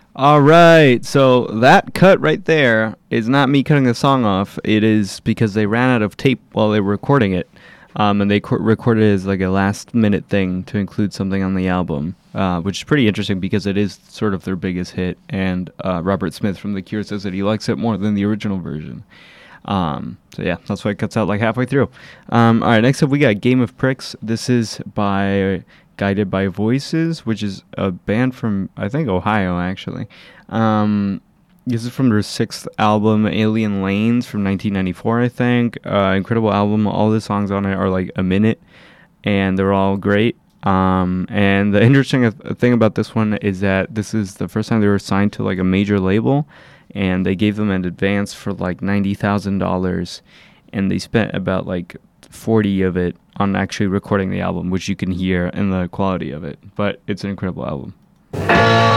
All right, so that cut right there is not me cutting the song off. It is because they ran out of tape while they were recording it, and they recorded it as like a last-minute thing to include something on the album, which is pretty interesting because it is sort of their biggest hit. And Robert Smith from The Cure says that he likes it more than the original version. So yeah, that's why it cuts out like halfway through. All right, next up we got Game of Pricks. This is by Guided by Voices, which is a band from, I think, Ohio, actually. This is from their sixth album, Alien Lanes, from 1994, I think. Incredible album. All the songs on it are like a minute, and they're all great. And the interesting thing about this one is that this is the first time they were signed to like a major label, and they gave them an advance for like $90,000, and they spent about like 40 of it on actually recording the album, which you can hear in the quality of it. But it's an incredible album.